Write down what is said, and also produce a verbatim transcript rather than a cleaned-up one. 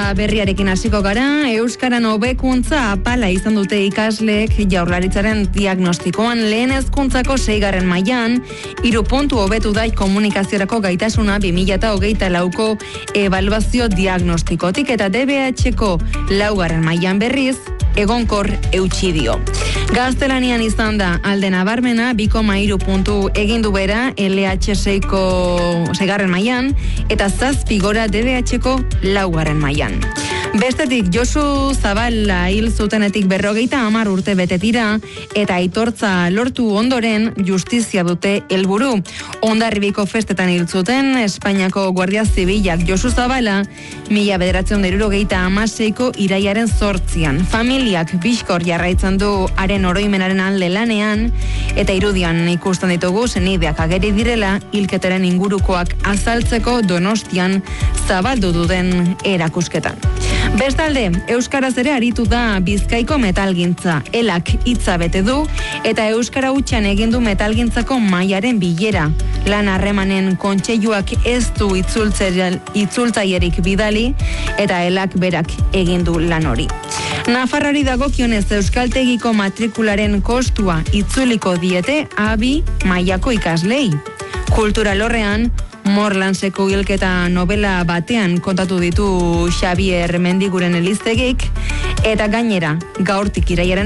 Notiziaria berriarekin hasiko gara, Euskaran hobekuntza apala izan dute ikasleek Jaurlaritzaren diagnostikoan lehen hezkuntzako seigarren mailan, hiru puntu hobetu da komunikaziorako gaitasuna bi mila hogeita lauko ebaluazio diagnostikotik eta D B H-ko laugarren mailan berriz, egonkor eutsi dio. Gaztelanian izan da alde nabarmena, bi koma hiru puntu egindu bera L H seiko seigarren mailan eta zazpi gora D B H-ko laugarren mailan. Bestetik Josu Zabala hil zutenetik berrogeita hamar urte betetira eta aitortza lortu ondoren justizia dute helburu. Hondarribiko festetan hil zuten Espainiako Guardia Zibilak Josu Zabala mila bederatziehun eta hirurogeita hamaseiko iraiaren zortzian. Familiak bizkor jarraitzen du haren oroimenaren alde lanean eta irudian ikusten ditugu senideak ageri direla hilketaren ingurukoak azaltzeko Donostian zabaldu duten erakusketan. Bestalde, euskaraz ere aritu da Bizkaiko metalgintza. Elak hitza bete du eta euskara hutsan egin du metalgintzako mailaren bilera. Lan harremanen kontseiluak ez du itzultzaierik bidali eta elak berak egin du lan hori. Nafarroari dagokionez euskaltegiko matrikularen kostua itzuliko diete abi mailako ikaslei. Kultura lorrean Morlanseko hilketa novela batean kontatu ditu Xabier Mendiguren Eliztegik eta gainera gaurtik iraiaren